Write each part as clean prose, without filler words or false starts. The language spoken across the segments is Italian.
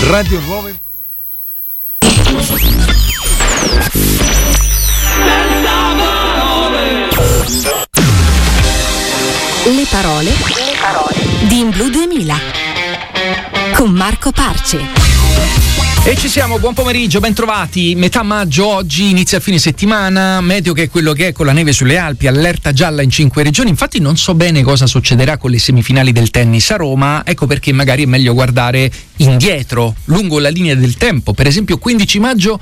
Radio Nuove. Le parole di In Blu 2000 con Marco Parce. E ci siamo, buon pomeriggio, ben trovati. Metà maggio oggi, inizia fine settimana, meteo che è quello che è, con la neve sulle Alpi, allerta gialla in 5 regioni. Infatti non so bene cosa succederà con le semifinali del tennis a Roma, ecco perché magari è meglio guardare indietro, lungo la linea del tempo. Per esempio 15 maggio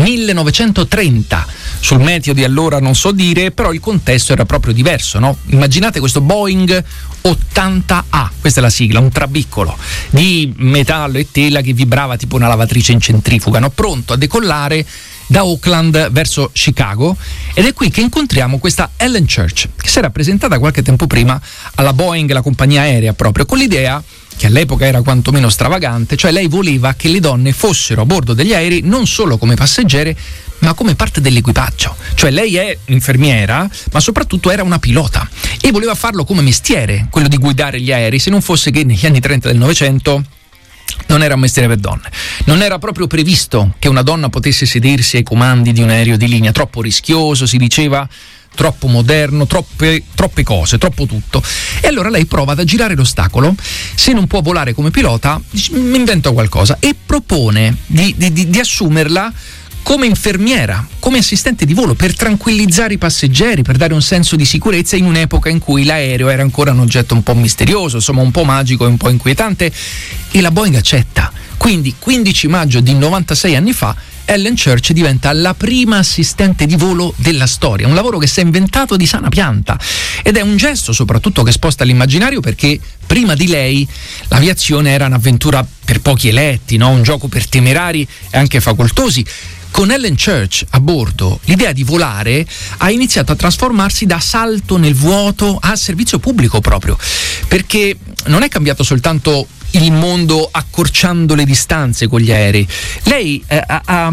1930, sul meteo di allora non so dire, però il contesto era proprio diverso, no? Immaginate questo Boeing 80A, questa è la sigla, un trabiccolo di metallo e tela che vibrava tipo una lavatrice in centrifuga, no? Pronto a decollare da Auckland verso Chicago, ed è qui che incontriamo questa Ellen Church, che si era presentata qualche tempo prima alla Boeing, la compagnia aerea, proprio con l'idea che all'epoca era quantomeno stravagante, cioè lei voleva che le donne fossero a bordo degli aerei non solo come passeggere, ma come parte dell'equipaggio. Cioè lei è infermiera, ma soprattutto era una pilota e voleva farlo come mestiere, quello di guidare gli aerei, se non fosse che negli anni 30 del Novecento non era un mestiere per donne. Non era proprio previsto che una donna potesse sedersi ai comandi di un aereo di linea, troppo rischioso, si diceva, troppo moderno, troppe cose, troppo tutto. E allora lei prova ad aggirare l'ostacolo. Se non può volare come pilota, mi invento qualcosa, e propone di assumerla come infermiera, come assistente di volo, per tranquillizzare i passeggeri, per dare un senso di sicurezza in un'epoca in cui l'aereo era ancora un oggetto un po' misterioso, insomma un po' magico e un po' inquietante, e la Boeing accetta. Quindi 15 maggio di 96 anni fa Ellen Church diventa la prima assistente di volo della storia, un lavoro che si è inventato di sana pianta, ed è un gesto soprattutto che sposta l'immaginario, perché prima di lei l'aviazione era un'avventura per pochi eletti, no? Un gioco per temerari e anche facoltosi. Con Ellen Church a bordo, l'idea di volare ha iniziato a trasformarsi da salto nel vuoto a servizio pubblico proprio, perché non è cambiato soltanto il mondo accorciando le distanze con gli aerei. Lei ha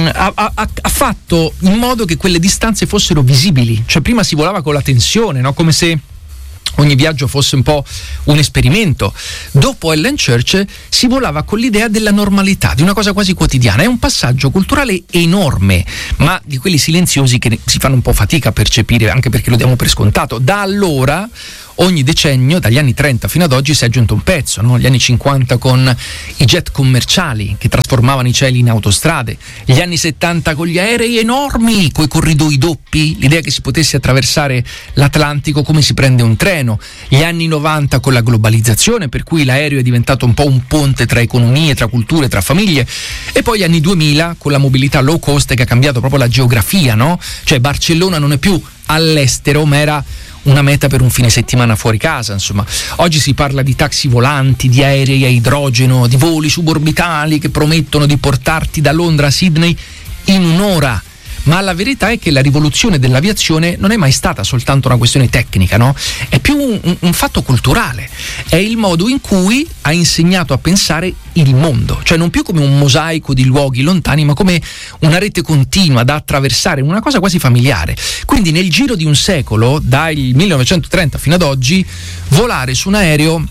fatto in modo che quelle distanze fossero visibili, cioè prima si volava con la tensione, no? Come se ogni viaggio fosse un po' un esperimento. Dopo Ellen Church si volava con l'idea della normalità, di una cosa quasi quotidiana. È un passaggio culturale enorme, ma di quelli silenziosi che si fanno un po' fatica a percepire, anche perché lo diamo per scontato. Da allora, ogni decennio, dagli anni 30 fino ad oggi, si è aggiunto un pezzo, no? Gli anni 50 con i jet commerciali che trasformavano i cieli in autostrade, gli anni 70 con gli aerei enormi, coi corridoi doppi, l'idea che si potesse attraversare l'Atlantico come si prende un treno, gli anni 90 con la globalizzazione, per cui l'aereo è diventato un po' un ponte tra economie, tra culture, tra famiglie, e poi gli anni 2000 con la mobilità low cost che ha cambiato proprio la geografia, no? Cioè Barcellona non è più all'estero, ma era una meta per un fine settimana fuori casa, insomma. Oggi si parla di taxi volanti, di aerei a idrogeno, di voli suborbitali che promettono di portarti da Londra a Sydney in un'ora. Ma la verità è che la rivoluzione dell'aviazione non è mai stata soltanto una questione tecnica, no? È più un fatto culturale. È il modo in cui ha insegnato a pensare il mondo, cioè non più come un mosaico di luoghi lontani, ma come una rete continua da attraversare, una cosa quasi familiare. Quindi nel giro di un secolo, dal 1930 fino ad oggi, volare su un aereo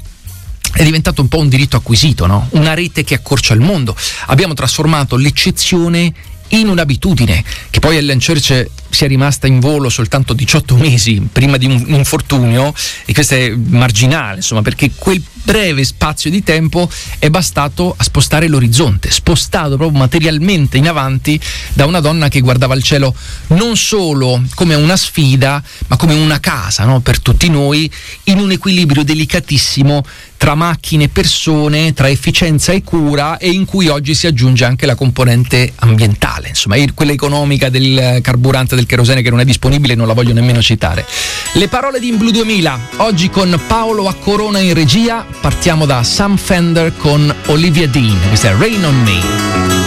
è diventato un po' un diritto acquisito, no? Una rete che accorcia il mondo. Abbiamo trasformato l'eccezione in un'abitudine, che poi Ellen Church sia rimasta in volo soltanto 18 mesi prima di un infortunio, e questo è marginale, insomma, perché quel breve spazio di tempo è bastato a spostare l'orizzonte, spostato proprio materialmente in avanti da una donna che guardava il cielo non solo come una sfida, ma come una casa, no? Per tutti noi, in un equilibrio delicatissimo tra macchine e persone, tra efficienza e cura, e in cui oggi si aggiunge anche la componente ambientale, insomma quella economica del carburante, del kerosene, che non è disponibile, non la voglio nemmeno citare. Le parole di In Blu 2000, oggi con Paolo a Corona in regia. Partiamo da Sam Fender con Olivia Dean, questa è Rain on Me.